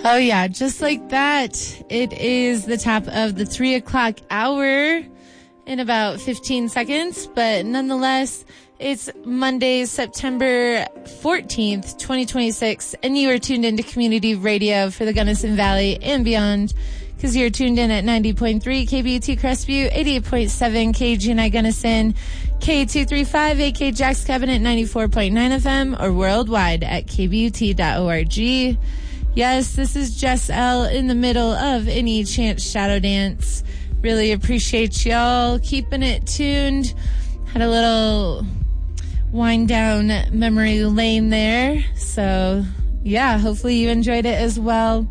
Oh, yeah, just like that. It is the top of the 3 o'clock hour in about 15 seconds, but nonetheless, it's Monday, September 14th, 2026, and you are tuned into Community Radio for the Gunnison Valley and beyond, because you're tuned in at 90.3 KBUT Crestview, 88.7 KGNI Gunnison, K235 AK Jack's Cabinet, 94.9 FM, or worldwide at kbut.org. Yes, this is Jess L. in the middle of Any Chance Shadow Dance. Really appreciate y'all keeping it tuned. Had a little wind down memory lane there. So, yeah, hopefully you enjoyed it as well.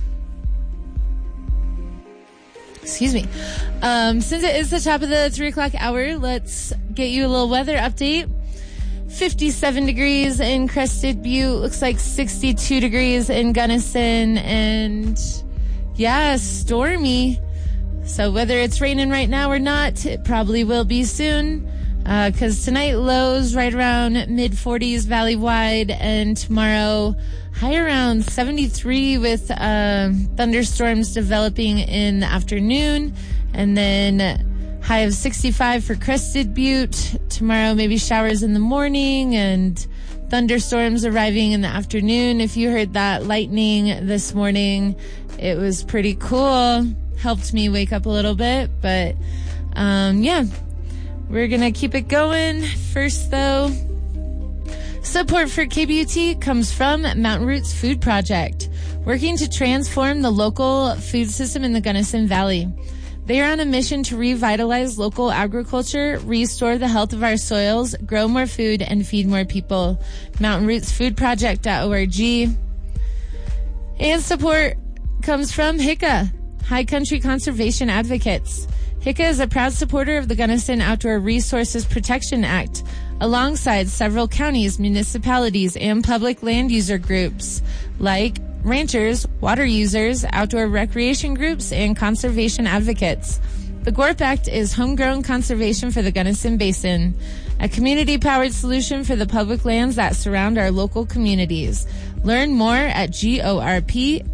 Excuse me. Since it is the top of the 3 o'clock hour, let's get you a little weather update. 57 degrees in Crested Butte, looks like 62 degrees in Gunnison, and yeah, stormy. So whether it's raining right now or not, it probably will be soon, because tonight lows right around mid-40s valley-wide, and tomorrow high around 73 with thunderstorms developing in the afternoon, and then high of 65 for Crested Butte. Tomorrow, maybe showers in the morning and thunderstorms arriving in the afternoon. If you heard that lightning this morning, it was pretty cool. Helped me wake up a little bit. But, yeah, we're going to keep it going. First, though, support for KBUT comes from Mountain Roots Food Project, working to transform the local food system in the Gunnison Valley. They are on a mission to revitalize local agriculture, restore the health of our soils, grow more food, and feed more people. MountainRootsFoodProject.org. And support comes from HICA, High Country Conservation Advocates. HICA is a proud supporter of the Gunnison Outdoor Resources Protection Act, alongside several counties, municipalities, and public land user groups like ranchers, water users, outdoor recreation groups, and conservation advocates. The GORP Act is homegrown conservation for the Gunnison Basin, a community-powered solution for the public lands that surround our local communities. Learn more at gorpact.org.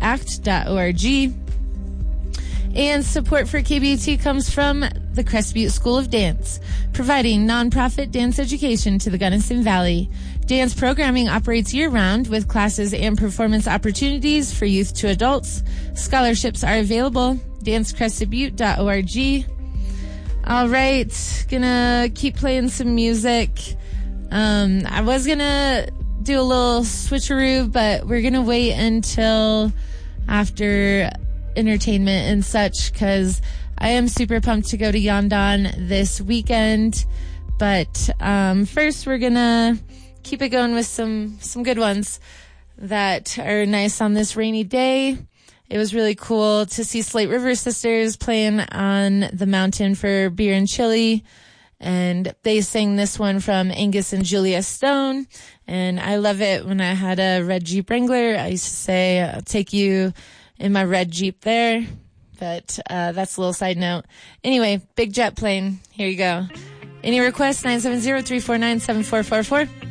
And support for KBUT comes from the Crested Butte School of Dance, providing nonprofit dance education to the Gunnison Valley. Dance programming operates year-round with classes and performance opportunities for youth to adults. Scholarships are available. dancecrestedbutte.org. All right, gonna keep playing some music. I was gonna do a little switcheroo, but we're gonna wait until after entertainment and such, because I am super pumped to go to Yondon this weekend. But first, we're gonna keep it going with some good ones that are nice on this rainy day. It was really cool to see Slate River Sisters playing on the mountain for beer and chili. And they sang this one from Angus and Julia Stone. And I love it. When I had a red Jeep Wrangler, I used to say, I'll take you in my red Jeep there. But that's a little side note. Anyway, Big Jet Plane. Here you go. Any requests? 970-349-7444.